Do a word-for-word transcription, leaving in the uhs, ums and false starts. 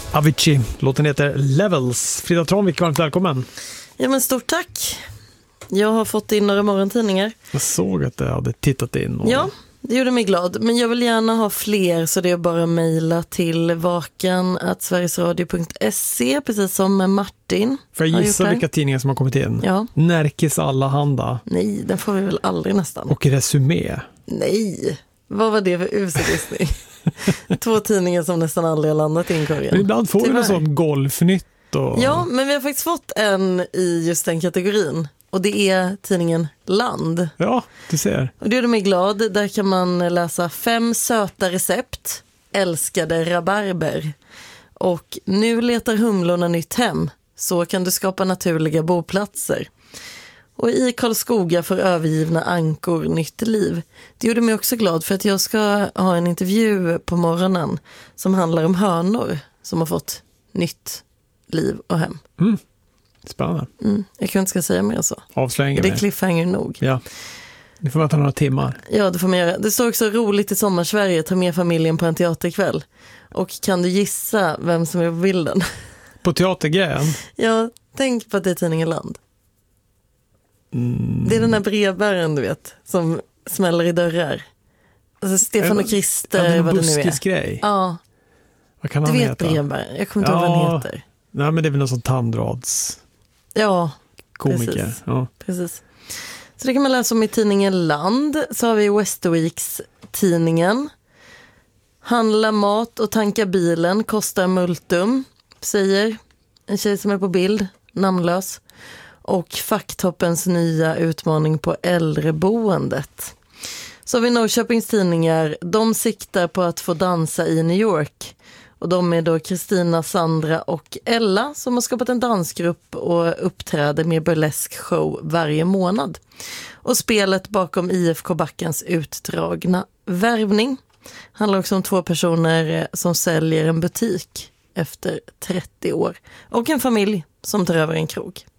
Avicii, låten heter Levels. Frida Tranvik, varmt välkommen. Ja, men stort tack. Jag har fått in några morgontidningar. Jag såg att jag hade tittat in. Och... Ja, det gjorde mig glad. Men jag vill gärna ha fler, så det är bara att mejla till vakan at sverigesradio punkt se, precis som Martin. Får jag gissa vilka tidningar som har kommit in? Ja. Närkes Allehanda. Nej, den får vi väl aldrig nästan. Och Resumé. Nej, vad var det för usel gissning? Två tidningar som nästan aldrig har landat i inkorgen. Men ibland får vi något sånt golfnytt. Och... Ja, men vi har faktiskt fått en i just den kategorin. Och det är tidningen Land. Ja, du ser. Och det gjorde mig glad. Där kan man läsa fem söta recept. Älskade rabarber. Och nu letar humlorna nytt hem. Så kan du skapa naturliga boplatser. Och i Karlskoga får övergivna ankor nytt liv. Det gjorde mig också glad, för att jag ska ha en intervju på morgonen som handlar om hönor som har fått nytt liv och hem. Mm. Spännande. Mm. Jag kan inte ska säga mer så. Avslöjningen. Det är cliffhanger nog. Ja. Det får vara några timmar. Ja, det får man göra. Det står också roligt i Sommarsverige. Ta med familjen på en teaterkväll. Och kan du gissa vem som är på bilden? På teatergrejen? Ja, tänk på att det är tidningen Land. Mm. Det är den här brevbäraren, du vet, som smäller i dörrar. Alltså Stefan och Christer, ja, vad det nu är. buskisgrej. Ja, vad kan du han vet heta? brevbäraren. Jag kommer inte ja. ihåg vad han heter. Nej, men det är väl någon sån tandrads Ja, komiker. precis. Ja. precis. Så det kan man läsa om i tidningen Land. Så har vi Westerviks tidningen. Handla mat och tanka bilen kostar multum, säger en tjej som är på bild, namnlös. Och Facktoppens nya utmaning på äldreboendet. Så har vi Norrköpings tidningar. De siktar på att få dansa i New York. Och de är då Kristina, Sandra och Ella som har skapat en dansgrupp och uppträder med burlesk show varje månad. Och spelet bakom I F K Backens utdragna värvning handlar också om två personer som säljer en butik efter trettio år. Och en familj som tar över en krog.